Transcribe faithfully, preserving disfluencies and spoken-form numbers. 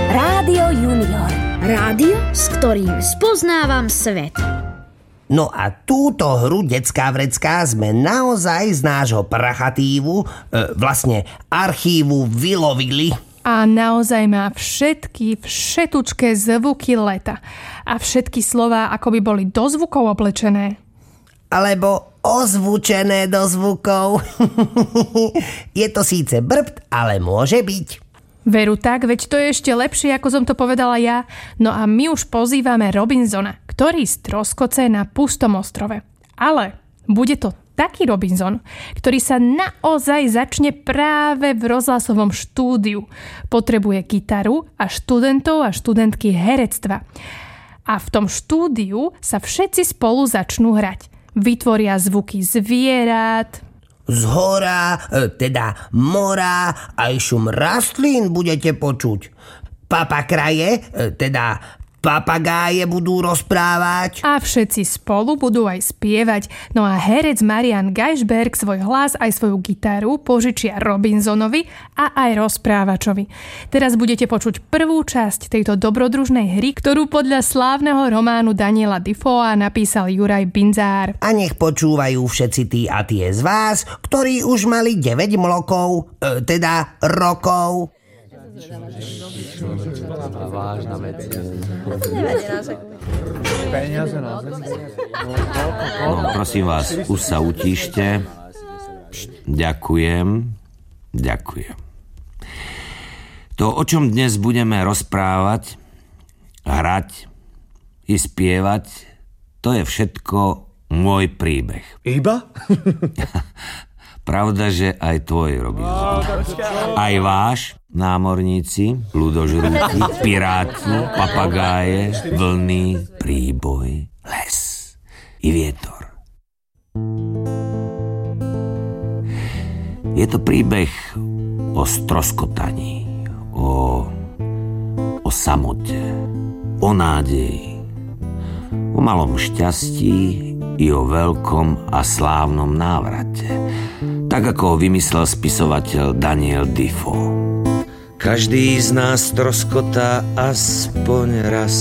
Rádio Junior. Rádio, s ktorým spoznávam svet. No a túto hru Detská vrecká sme naozaj z nášho prachatívu, e, vlastne archívu vylovili. A naozaj má všetky všetučké zvuky leta. A všetky slová ako by boli do zvukov oblečené. Alebo ozvučené do zvukov. Je to síce brbt, ale môže byť. Veru tak, veď to je ešte lepšie, ako som to povedala ja. No a my už pozývame Robinsona, ktorý stroskoce na pustom ostrove. Ale bude to taký Robinson, ktorý sa naozaj začne práve v rozhlasovom štúdiu. Potrebuje gitaru a študentov a študentky herectva. A v tom štúdiu sa všetci spolu začnú hrať. Vytvoria zvuky zvierat, z hora, teda mora, aj šum rastlín budete počuť. Papakraje, teda papagáje budú rozprávať. A všetci spolu budú aj spievať. No a herec Marian Geisberg svoj hlas aj svoju gitaru požičia Robinsonovi a aj rozprávačovi. Teraz budete počuť prvú časť tejto dobrodružnej hry, ktorú podľa slávneho románu Daniela Defoea napísal Juraj Binzár. A nech počúvajú všetci tí a tie z vás, ktorí už mali deväť mlokov, e, teda rokov. Vážna vec. No, prosím vás, už sa utíšte. Ďakujem. Ďakujem. To, o čom dnes budeme rozprávať, hrať i spievať, to je všetko môj príbeh. Iba? Pravda, že aj tvoj, Robinson. Aj váš, námorníci, ľudožrúti, piráti, papagáje, vlny, príboj, les i vietor. Je to príbeh o stroskotaní, o, o samote, o nádeji, o malom šťastí i o veľkom a slávnom návrate, tak ako ho vymyslel spisovateľ Daniel Defoe. Každý z nás stroskotá aspoň raz.